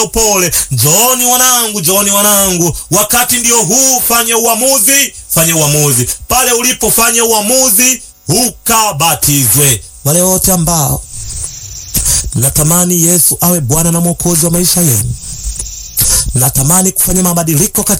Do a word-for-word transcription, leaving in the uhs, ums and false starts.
upole. Njooni wanangu, njooni wanangu, wakati ndio huu. Fanye uamuzi, fanye uamuzi pale ulipofanya uamuzi, ukabatizwe. Wale wote ambao mnatamani Yesu awe Bwana na Mwokozi wa maisha yenu, mnatamani kufanya mabadiliko katika